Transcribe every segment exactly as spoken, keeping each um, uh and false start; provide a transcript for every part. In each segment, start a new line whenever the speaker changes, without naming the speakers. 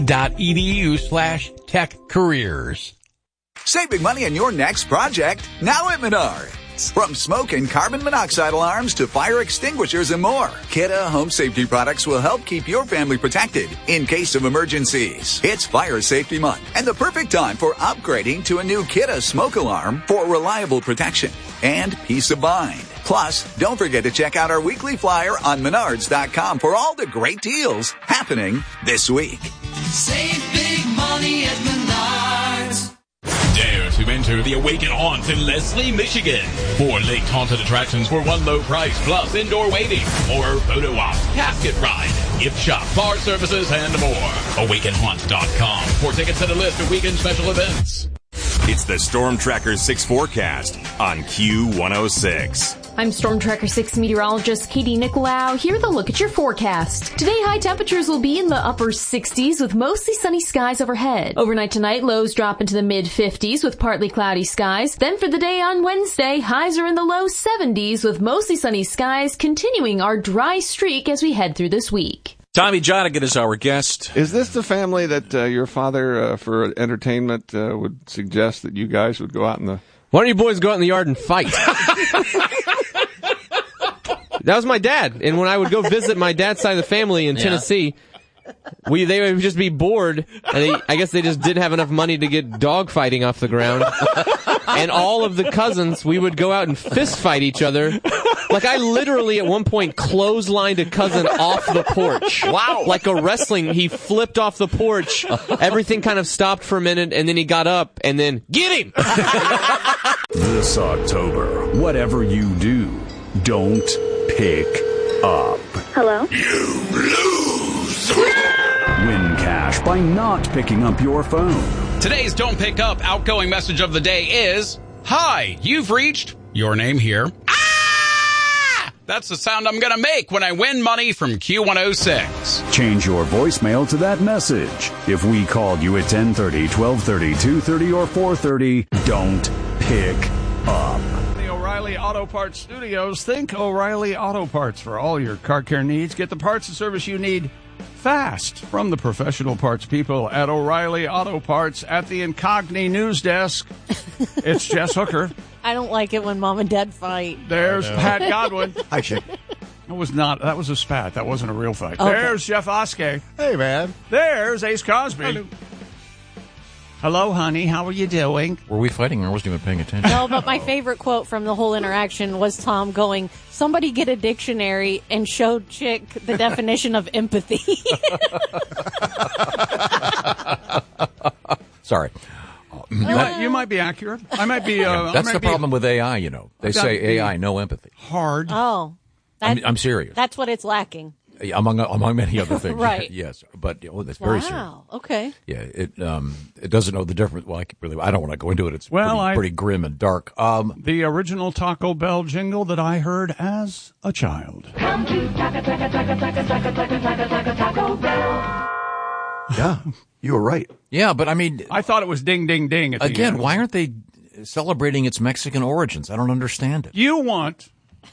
dot edu slash tech careers.
Save big money on your next project now at Menards. From smoke and carbon monoxide alarms to fire extinguishers and more, Kidde Home Safety products will help keep your family protected in case of emergencies. It's Fire Safety Month and the perfect time for upgrading to a new Kidde smoke alarm for reliable protection and peace of mind. Plus, don't forget to check out our weekly flyer on menards dot com for all the great deals happening this week.
Save big money at Menards.
Dare to enter the Awaken Haunt in Leslie, Michigan. Four linked haunted attractions for one low price, plus indoor waiting, horror photo op, casket ride, gift shop, bar services, and more. awaken haunt dot com for tickets and a list of weekend special events.
It's the Storm Tracker six forecast on Q one oh six.
I'm Storm Tracker six meteorologist Katie Nicolau. Here with a look at your forecast. Today, high temperatures will be in the upper sixties with mostly sunny skies overhead. Overnight tonight, lows drop into the mid fifties with partly cloudy skies. Then for the day on Wednesday, highs are in the low seventies with mostly sunny skies, continuing our dry streak as we head through this week.
Tommy Jonigan is our guest.
Is this the family that uh, your father, uh, for entertainment, uh, would suggest that you guys would go out in the...
Why don't you boys go out in the yard and fight? That was my dad. And when I would go visit my dad's side of the family in yeah. Tennessee, we they would just be bored. And they, I guess they just didn't have enough money to get dog fighting off the ground. And all of the cousins, we would go out and fist fight each other. Like, I literally at one point clotheslined a cousin off the porch. Wow. Like a wrestling, he flipped off the porch. Everything kind of stopped for a minute, and then he got up, and then, get him!
This October, whatever you do, don't pick up.
Hello?
You lose! Win cash by not picking up your phone.
Today's Don't Pick Up outgoing message of the day is, Hi, you've reached your name here. Ah! That's the sound I'm going to make when I win money from Q one oh six.
Change your voicemail to that message. If we called you at ten thirty, twelve thirty, two thirty, or four thirty, don't pick up.
The O'Reilly Auto Parts Studios. Think O'Reilly Auto Parts for all your car care needs. Get the parts and service you need fast from the professional parts people at O'Reilly Auto Parts. At the Incogni News Desk, it's Jess Hooker.
I don't like it when Mom and Dad fight.
There's Pat Godwin.
Hi, Chick.
That was not. That was a spat. That wasn't a real fight.
Okay.
There's Jeff Oskey.
Hey, man.
There's Ace Cosby.
Hello.
Hello, honey. How are you doing?
Were we fighting? I wasn't even paying attention.
No, but my favorite quote from the whole interaction was Tom going, somebody get a dictionary and show Chick the definition of empathy.
Sorry.
You, might, you might be accurate. I might be. Uh,
yeah, that's
might
the
be,
problem with A I, you know. They say A I, no empathy.
Hard.
Oh.
I'm, I'm serious.
That's what it's lacking.
Among among many other things.
Right.
Yes. But oh, that's very
wow.
serious.
Wow. Okay.
Yeah. It um it doesn't know the difference. Well, I really I don't want to go into it. It's
well,
pretty,
I,
pretty grim and dark. Um,
the original Taco Bell jingle that I heard as a child.
Come to Taco, Taco, Taco, Taco, Taco, Taco, Taco, Taco, Taco Bell.
Yeah, you were right.
Yeah, but I mean,
I thought it was ding, ding, ding. At the
again,
end.
Why aren't they celebrating its Mexican origins? I don't understand it.
You want,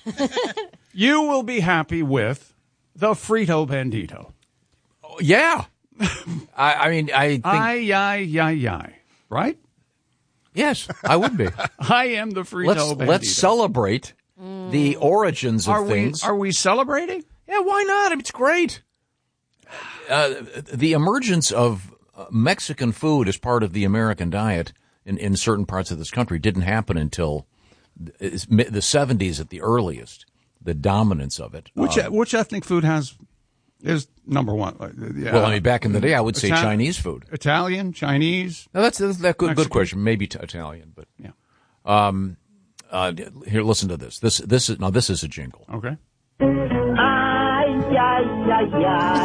you will be happy with the Frito Bandito.
Oh, yeah. I, I mean, I think.
Ay, ay, ay, ay. Right?
Yes, I would be.
I am the Frito
let's,
Bandito.
Let's celebrate mm. the origins of
are
things.
We, are we celebrating?
Yeah, why not? It's great. Uh, the emergence of Mexican food as part of the American diet in, in certain parts of this country didn't happen until the seventies at the earliest. The dominance of it.
Which
um,
which ethnic food has is number one? Yeah.
Well, I mean, back in the day, I would say
Itali-
Chinese food.
Italian, Chinese.
No, that's that's that good good question. Maybe t- Italian, but
yeah.
Um, uh, here, listen to this. This this is now this is a jingle.
Okay.
Ay, ay, ay,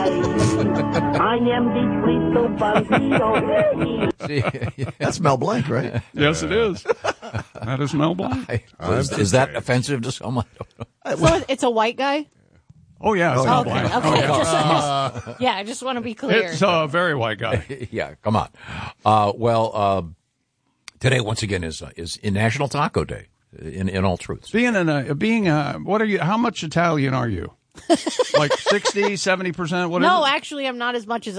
ay. I am the Frito Bandito.
That's Mel Blanc, right?
Yes, it is. That is Mel Blanc.
I, is, is that offensive to someone?
So it's a white guy?
Oh, yeah, it's
oh,
Mel
okay,
Blanc.
Okay.
Oh, yeah.
Just, uh, yeah, I just want to be clear.
It's a very white guy.
Yeah, come on. Uh, well, uh, today, once again, is uh, is in National Taco Day, in, in all truths.
Being, in a, being a, what are you, how much Italian are you? Like sixty, seventy percent? What
no,
is it?
actually, I'm not as much as